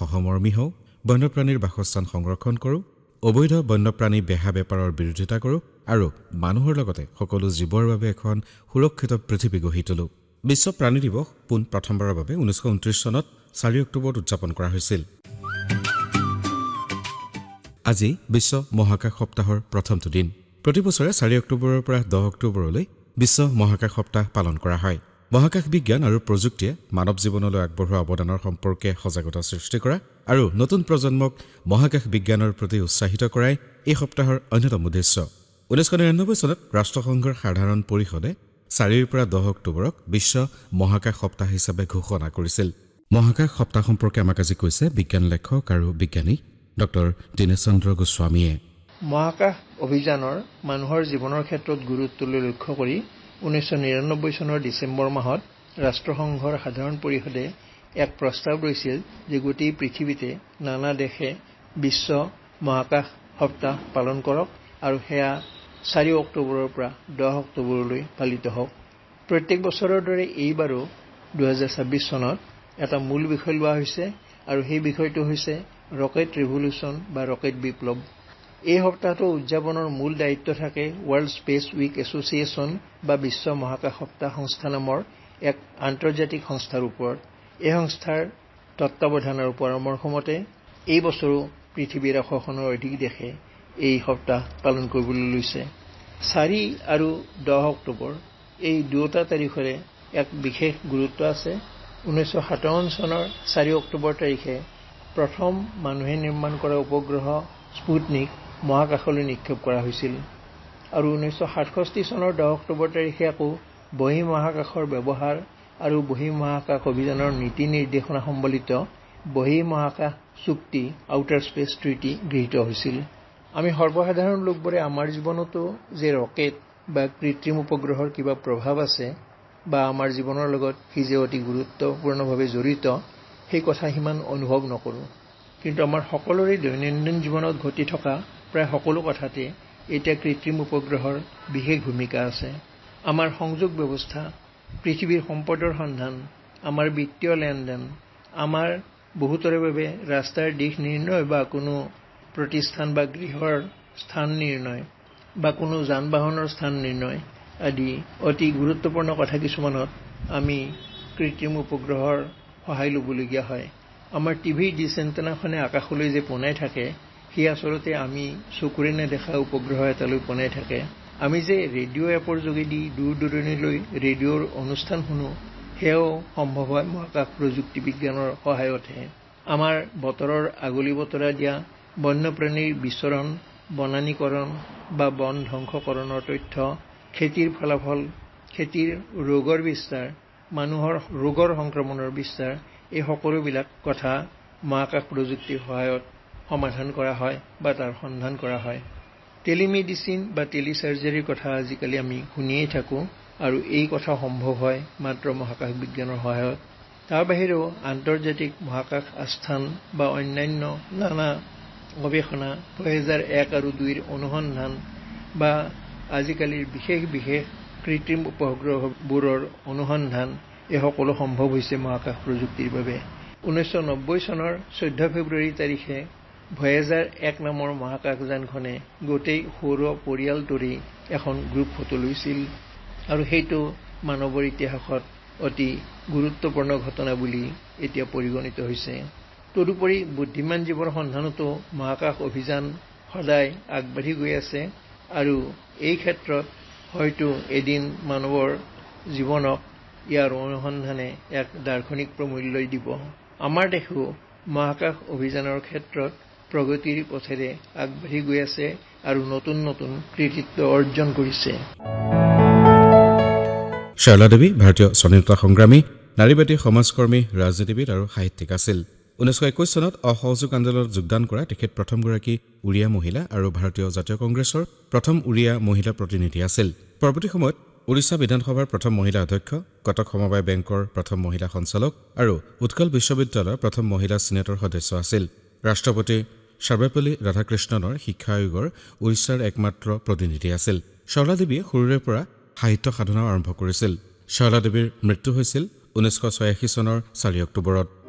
সহমৰ্মী হওঁ, বন্যপ্ৰাণীৰ বাসস্থান সংৰক্ষণ কৰোঁ, অবৈধ বন্যপ্ৰাণী বেহা বেপাৰৰ বিৰোধিতা কৰোঁ আৰু মানুহৰ লগতে সকলো জীৱৰ বাবে এখন সুৰক্ষিত পৃথিৱী গঢ়ি তোলোঁ। বিশ্ব প্ৰাণী দিৱস পোন প্ৰথমবাৰৰ বাবে 1929 চনত 4 অক্টোবৰত উদযাপন কৰা হৈছিল। আজি বিশ্ব মহাকাশ সপ্তাহৰ প্ৰথমটো দিন। প্ৰতি বছৰে 4 অক্টোবৰৰ পৰা 10 অক্টোবৰলৈ বিশ্ব মহাকাশ সপ্তাহ পালন কৰা হয়। মহাকাশ বিজ্ঞান আৰু প্ৰযুক্তিয়ে মানৱ জীৱনলৈ আগবঢ়োৱা অৱদানৰ সম্পৰ্কে সজাগতা সৃষ্টি কৰা আৰু নতুন প্ৰজন্মক মহাকাশ বিজ্ঞানৰ প্ৰতি উৎসাহিত কৰাই এই সপ্তাহৰ অন্যতম উদ্দেশ্য। 1999 চনত ৰাষ্ট্ৰসংঘৰ সাধাৰণ পৰিষদে 4 পৰা 10 অক্টোবৰক বিশ্ব মহাকাশ সপ্তাহ হিচাপে ঘোষণা কৰিছিল। মহাকাশ সপ্তাহ সম্পৰ্কে আমাক আজি কৈছে বিজ্ঞান লেখক আৰু বিজ্ঞানী ডক্টৰ দীনেশ চন্দ্ৰ গোস্বামীয়ে। মহাকাশ অভিযানৰ মানুহৰ জীৱনৰ ক্ষেত্ৰত গুৰুত্বলৈ লক্ষ্য কৰি 1999 চনৰ ডিচেম্বৰ মাহত ৰাষ্ট্ৰসংঘৰ সাধাৰণ পৰিষদে এক প্ৰস্তাৱ লৈছিল যে গোটেই পৃথিৱীতে নানা দেশে বিশ্ব মহাকাশ সপ্তাহ পালন কৰক আৰু সেয়া 4 অক্টোবৰৰ পৰা 10 অক্টোবৰলৈ পালিত হওক। প্ৰত্যেক বছৰৰ দৰে এইবাৰো 2026 চনত এটা মূল বিষয় লোৱা হৈছে আৰু সেই বিষয়টো হৈছে ৰকেট ৰিভলিউচন বা ৰকেট বিপ্লৱ। এই সপ্তাহটো উদযাপনৰ মূল দায়িত্ব থাকে ৱৰ্ল্ড স্পেচ উইক এছ'চিয়েশ্যন বা বিশ্ব মহাকাশ সপ্তাহ সংস্থা নামৰ এক আন্তৰ্জাতিক সংস্থাৰ ওপৰত। এই সংস্থাৰ তত্বাৱধানৰ পৰামৰ্শ মতে এই বছৰো পৃথিৱীৰ 100খনৰ অধিক দেশে এই সপ্তাহ পালন কৰিবলৈ লৈছে। 4 আৰু 10 অক্টোবৰ এই দুয়োটা তাৰিখৰে এক বিশেষ গুৰুত্ব আছে। 1957 চনৰ 4 অক্টোবৰ তাৰিখে প্ৰথম মানুহে নিৰ্মাণ কৰা উপগ্ৰহ স্পুটনিক মহাকাশলৈ নিক্ষেপ কৰা হৈছিল আৰু 1967 চনৰ 10 অক্টোবৰ তাৰিখে আকৌ বহিঃ মহাকাশৰ ব্যৱহাৰ আৰু বহিঃ মহাকাশ অভিযানৰ নীতি নিৰ্দেশনা সম্বলিত বহিঃ মহাকাশ চুক্তি আউটাৰ স্পেচ ট্ৰিটি গৃহীত হৈছিল। আমি সৰ্বসাধাৰণ লোকবোৰে আমাৰ জীৱনতো যে ৰকেট বা কৃত্ৰিম উপগ্ৰহৰ কিবা প্ৰভাৱ আছে বা আমাৰ জীৱনৰ লগত সি যে অতি গুৰুত্বপূৰ্ণভাৱে জড়িত সেই কথা সিমান অনুভৱ নকৰোঁ। কিন্তু আমাৰ সকলোৰে দৈনন্দিন জীৱনত ঘটি থকা প্ৰায় সকলো কথাতে এতিয়া কৃত্ৰিম উপগ্ৰহৰ বিশেষ ভূমিকা আছে। আমাৰ সংযোগ ব্যৱস্থা, পৃথিৱীৰ সম্পদৰ সন্ধান, আমাৰ বিত্তীয় লেনদেন, আমাৰ বহুতৰে বাবে ৰাস্তাৰ দিশ নিৰ্ণয় বা কোনো প্ৰতিষ্ঠান বা গৃহৰ স্থান নিৰ্ণয় বা কোনো যান বাহনৰ স্থান নিৰ্ণয় আদি অতি গুৰুত্বপূৰ্ণ কথা কিছুমানত আমি কৃত্ৰিম উপগ্ৰহৰ সহায় ল'বলগীয়া হয়। আমাৰ টিভিৰ ডিছ এণ্টেনাখনে আকাশলৈ যে পোনাই থাকে সি আচলতে আমি চকুৰে নেদেখা উপগ্ৰহ এটালৈ পোনাই থাকে। আমি যে ৰেডিঅ' এপৰ যোগেদি দূৰ দূৰণিলৈ ৰেডিঅ'ৰ অনুষ্ঠান শুনো সেয়াও সম্ভৱ হয় মহাকাশ প্ৰযুক্তি বিজ্ঞানৰ সহায়তহে। আমাৰ বতৰৰ আগলি বতৰা দিয়া, বন্যপ্ৰাণীৰ বিচৰণ, বনানীকৰণ বা বন ধ্বংসকৰণৰ তথ্য, খেতিৰ ফলাফল, খেতিৰ ৰোগৰ বিস্তাৰ, মানুহৰ ৰোগৰ সংক্ৰমণৰ বিস্তাৰ এই সকলোবিলাক কথা মহাকাশ প্ৰযুক্তিৰ সহায়ত সমাধান কৰা হয় বা তাৰ সন্ধান কৰা হয়। টেলিমেডিচিন বা টেলিচাৰ্জাৰীৰ কথা আজিকালি আমি শুনিয়েই থাকোঁ আৰু এই কথা সম্ভৱ হয় মাত্ৰ মহাকাশ বিজ্ঞানৰ সহায়ত। তাৰ বাহিৰেও আন্তৰ্জাতিক মহাকাশ আস্থান বা অন্যান্য নানা গৱেষণা, 2001 আৰু 2ৰ অনুসন্ধান বা আজিকালিৰ বিশেষ কৃত্ৰিম উপগ্ৰহবোৰৰ অনুসন্ধান এই সকলো সম্ভৱ হৈছে মহাকাশ প্ৰযুক্তিৰ বাবে। 1990 চনৰ 14 ফেব্ৰুৱাৰী তাৰিখে ভয়েজাৰ 1 নামৰ মহাকাশযানখনে গোটেই সৌৰ পৰিয়ালটোৰেই এখন গ্ৰুপ ফটো লৈছিল আৰু সেইটো মানৱৰ ইতিহাসত অতি গুৰুত্বপূৰ্ণ ঘটনা বুলি এতিয়া পৰিগণিত হৈছে। তদুপৰি বুদ্ধিমান জীৱৰ সন্ধানতো মহাকাশ অভিযান সদায় আগবাঢ়ি গৈ আছে আৰু এই ক্ষেত্ৰত হয়তো এদিন মানৱৰ জীৱনক ইয়াৰ অনুসন্ধানে এক দাৰ্শনিক প্ৰমূল্যই দিব। আমাৰ দেশো মহাকাশ অভিযানৰ ক্ষেত্ৰত প্ৰগতিৰ পথেৰে আগবাঢ়ি গৈ আছে আৰু নতুন নতুন কৃতিত্ব অৰ্জন কৰিছে। শাৰলা দেৱী ভাৰতীয় স্বাধীনতা সংগ্ৰামী, নাৰীবাদী সমাজকৰ্মী, ৰাজনীতিবিদ আৰু সাহিত্যিক আছিল। 1921 চনত অসহযোগ আন্দোলনত যোগদান কৰা তেখেত প্ৰথমগৰাকী উৰিয়া মহিলা আৰু ভাৰতীয় জাতীয় কংগ্ৰেছৰ প্ৰথম উৰিয়া মহিলা প্ৰতিনিধি আছিল। পৰৱৰ্তী সময়ত উৰিষ্যা বিধানসভাৰ প্ৰথম মহিলা অধ্যক্ষ, কটক সমবায় বেংকৰ প্ৰথম মহিলা সঞ্চালক আৰু উৎকল বিশ্ববিদ্যালয়ৰ প্ৰথম মহিলা চিনেটৰ সদস্য আছিল। ৰাষ্ট্ৰপতি সৰ্বপল্লী ৰাধাকৃষ্ণনৰ শিক্ষা আয়োগৰ উৰিষ্যাৰ একমাত্ৰ প্ৰতিনিধি আছিল। শাৰলা দেৱীয়ে সৰুৰে পৰা সাহিত্য সাধনা আৰম্ভ কৰিছিল। শাৰলা দেৱীৰ মৃত্যু হৈছিল 1986 চনৰ 4 অক্টোবৰত।